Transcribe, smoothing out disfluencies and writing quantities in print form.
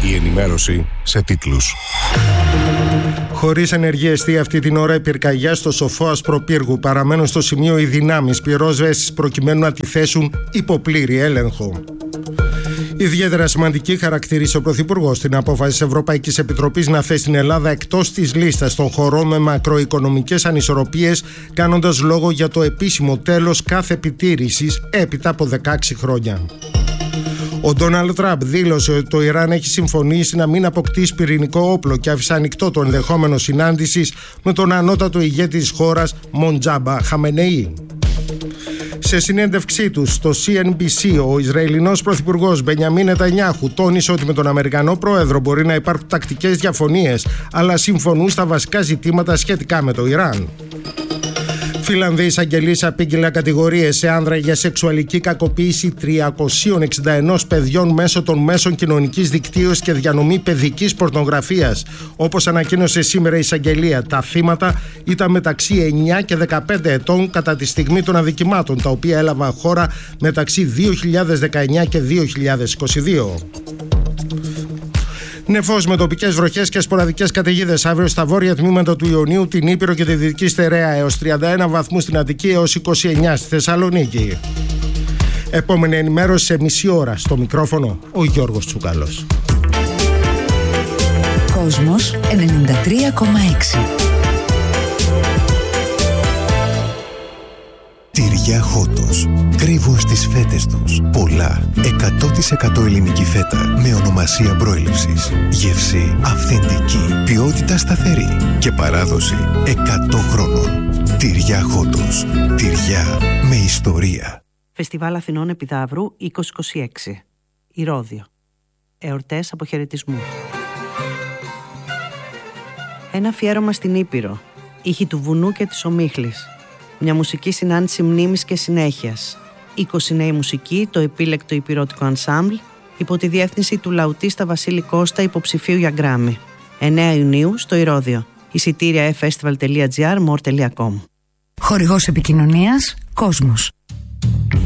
Η ενημέρωση σε τίτλους. Χωρίς ενεργή εστία αυτή την ώρα, οι πυρκαγιάς στο Σοφό Ασπροπύργου παραμένουν στο σημείο οι δυνάμεις πυρόσβεσης προκειμένου να τη θέσουν υπό πλήρη έλεγχο. Ιδιαίτερα σημαντική χαρακτήρισε ο Πρωθυπουργός την απόφαση της Ευρωπαϊκής Επιτροπής να θέσει την Ελλάδα εκτός της λίστας των χωρών με μακροοικονομικές ανισορροπίες, κάνοντας λόγο για το επίσημο τέλος κάθε επιτήρησης έπειτα από 16 χρόνια. Ο Ντόναλντ Τραμπ δήλωσε ότι το Ιράν έχει συμφωνήσει να μην αποκτήσει πυρηνικό όπλο και άφησε ανοιχτό το ενδεχόμενο συνάντησης με τον ανώτατο ηγέτη της χώρας, Μοντζάμπα Χαμενεή. Σε συνέντευξή του στο CNBC, ο Ισραηλινός Πρωθυπουργός Μπενιαμίν Νετανιάχου τόνισε ότι με τον Αμερικανό Πρόεδρο μπορεί να υπάρχουν τακτικές διαφωνίες, αλλά συμφωνούν στα βασικά ζητήματα σχετικά με το Ιράν. Φιλανδοί εισαγγελείς απήγγειλαν κατηγορίες σε άνδρα για σεξουαλική κακοποίηση 361 παιδιών μέσω των μέσων κοινωνικής δικτύωσης και διανομή παιδικής πορνογραφίας. Όπως ανακοίνωσε σήμερα η εισαγγελία, τα θύματα ήταν μεταξύ 9 και 15 ετών κατά τη στιγμή των αδικημάτων, τα οποία έλαβαν χώρα μεταξύ 2019 και 2022. Νεφός με τοπικές βροχές και σποραδικές καταιγίδες αύριο στα βόρεια τμήματα του Ιωνίου, την Ήπειρο και τη Δυτική Στερέα, έως 31 βαθμούς στην Αττική, έως 29 στη Θεσσαλονίκη. Επόμενη ενημέρωση σε μισή ώρα. Στο μικρόφωνο ο Γιώργος Τσουκαλός. Κόσμος 93,6. Τυριά Χότος. Κρύβουν στις φέτες τους πολλά 100% ελληνική φέτα με ονομασία προέλευσης. Γεύση αυθεντική, ποιότητα σταθερή και παράδοση 100 χρόνων. Τυριά Χότος. Τυριά με ιστορία. Φεστιβάλ Αθηνών Επιδαύρου 2026. Ηρώδειο. Εορτές αποχαιρετισμού. Ένα αφιέρωμα στην Ήπειρο. Ήχοι του βουνού και της ομίχλης. Μια μουσική συνάντηση μνήμης και συνέχειας. 20 νέοι μουσικοί, το επίλεκτο υπηρώτικο ανσάμπλ, υπό τη διεύθυνση του λαουτίστα Βασίλη Κώστα, υποψηφίου για Γκράμι. 9 Ιουνίου στο Ηρώδειο. Εισιτήρια festival.gr, more.com. Χορηγός επικοινωνίας Κόσμος.